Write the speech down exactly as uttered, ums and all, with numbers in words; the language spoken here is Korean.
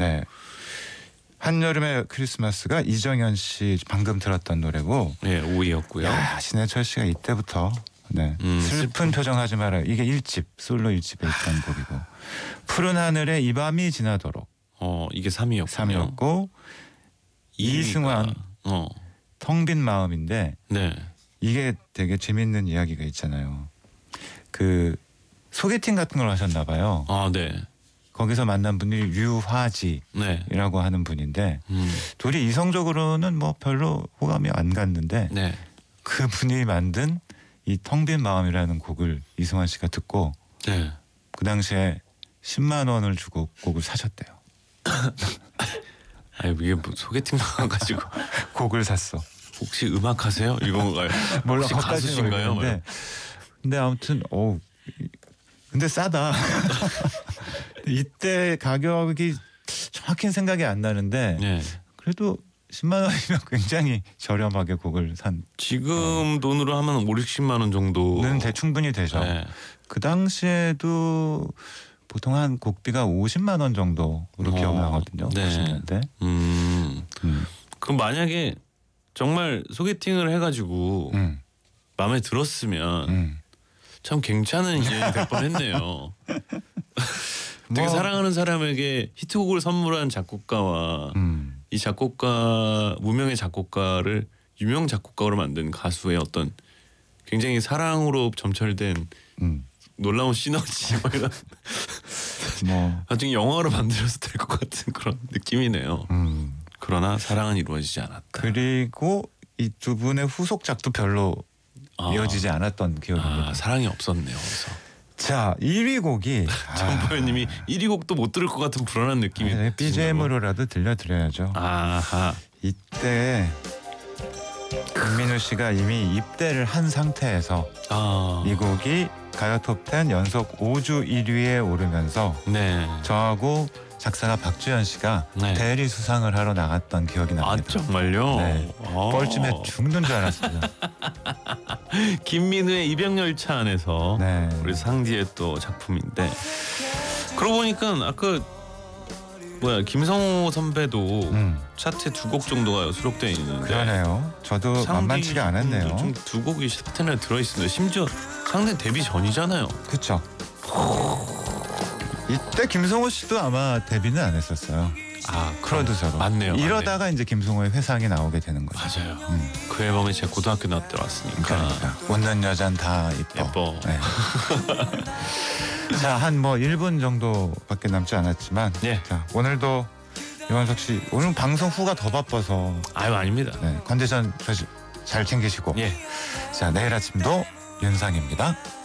네. 한여름의 크리스마스가 이정현 씨 방금 들었던 노래고. 네, 오 위였고요. 야, 신해철 씨가 이때부터 네. 음, 슬픈, 슬픈 표정하지 마라. 이게 일 집 솔로 일 집에 있던 곡이고. 푸른 하늘에 이 밤이 지나도록. 어, 이게 삼 위였고요. 삼 위였고 이승환 어. 텅 빈 마음인데 네. 이게 되게 재밌는 이야기가 있잖아요. 그 소개팅 같은 걸 하셨나 봐요. 아, 네. 거기서 만난 분이 류화지라고 네. 하는 분인데 음. 둘이 이성적으로는 뭐 별로 호감이 안 갔는데 네. 그 분이 만든 이 텅 빈 마음이라는 곡을 이승환 씨가 듣고 네. 그 당시에 십만 원을 주고 곡을 사셨대요. 아니 이게 뭐 소개팅 나와가지고 곡을 샀어. 혹시 음악 하세요? 이건가요? 몰라 혹시 거기까지는 가수신가요? 모르겠는데. 근데 아무튼 어 근데 싸다. 이때 가격이 정확히는 생각이 안 나는데 네. 그래도 십만 원이면 굉장히 저렴하게 곡을 산. 지금 어. 돈으로 하면 오십만 원 정도는 대 충분히 되죠. 네. 그 당시에도 보통 한 곡비가 오십만 원 정도로 어. 기억나거든요. 네. 오십 년대. 음. 음. 그럼 만약에 정말 소개팅을 해가지고 음. 마음에 들었으면 음. 참 괜찮은 인연이 될 뻔했네요. 되게 뭐. 사랑하는 사람에게 히트곡을 선물한 작곡가와 음. 이 작곡가 무명의 작곡가를 유명 작곡가로 만든 가수의 어떤 굉장히 사랑으로 점철된 음. 놀라운 시너지 뭐 이런 뭐 나중에 영화로 만들어서 될 것 같은 그런 느낌이네요. 음. 그러나 사랑은 이루어지지 않았다. 그리고 이 두 분의 후속작도 별로 아. 이어지지 않았던 기억입니다. 아, 사랑이 없었네요. 그래서. 자, 일 위 곡이 정보현님이 아. 일 위 곡도 못 들을 것 같은 불안한 느낌이. 아, 네, 비지엠으로라도 들려드려야죠. 아하. 이때 김민우 씨가 이미 입대를 한 상태에서 아. 이 곡이 가요 톱텐 연속 오 주 일 위에 오르면서 네. 저하고 작사가 박주현 씨가 네. 대리 수상을 하러 나갔던 기억이 납니다. 아 정말요? 네. 뻘쭘해 죽는 줄 알았습니다. 김민우의 이병열차 안에서 네. 우리 상디의 또 작품인데 그러고 보니까 아까 뭐야 김성호 선배도 음. 차트에 두 곡 정도가 수록되어 있는데 그러네요. 저도 만만치가 않았네요. 좀 두 곡이 차트에 들어있습니다. 심지어 상대 데뷔 전이잖아요. 그렇죠. 이때 김성호 씨도 아마 데뷔는 안 했었어요. 아 프로듀서로. 맞네요. 이러다가 맞네요. 이제 김성호의 회상이 나오게 되는 거죠. 맞아요. 음. 그 앨범에 제가 고등학교 나 때 왔으니까. 그러니까 웃는 여잔 다 이뻐. 예뻐. 네. 자, 한 뭐 일 분 정도밖에 남지 않았지만 예. 자, 오늘도 유한석 씨 오늘 방송 후가 더 바빠서 아유 아닙니다. 네, 컨디션 잘 챙기시고 예. 자 내일 아침도 윤상입니다.